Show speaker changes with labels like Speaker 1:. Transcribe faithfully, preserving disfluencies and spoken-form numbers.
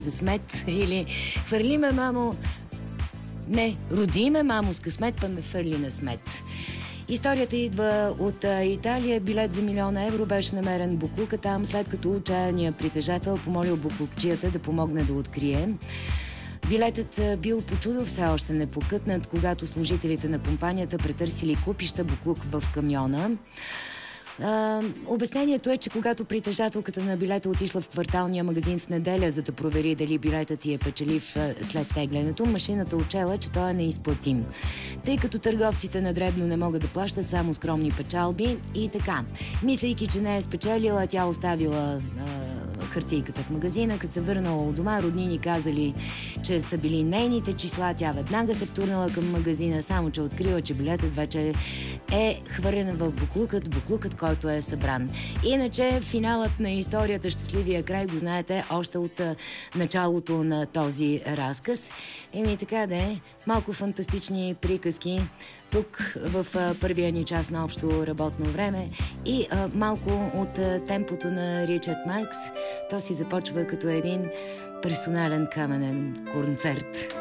Speaker 1: за смет или хвърли ме, мамо. Не, роди ме, мамо, с късмет, па ме фърли на смет. Историята идва от а, Италия. Билет за милион евро беше намерен буклука там, след като отчаяният притежател помолил буклукчията да помогне да открие. Билетът бил по чудо все още непокътнат, когато служителите на компанията претърсили купища буклук в камиона. А, обяснението е, че когато притежателката на билета отишла в кварталния магазин в неделя, за да провери дали билетът ти е печелив след теглянето, машината отчела, че той е неизплатим. Тъй като търговците на дребно не могат да плащат само скромни печалби и така. Мислейки, че не е спечелила, тя оставила а, хартийката в магазина. Като се върнала у дома, роднини казали, че са били нейните числа. Тя веднага се втурнала към магазина, само че открила, че билетът вече е хвърлен в буклукът, буклукът, който е събран. Иначе финалът на историята, щастливия край, го знаете още от а, началото на този разказ. Еми така да е, малко фантастични приказки тук в а, първия ни час на общо работно време и а, малко от а, темпото на Ричард Маркс. То си започва като един персонален каменен концерт.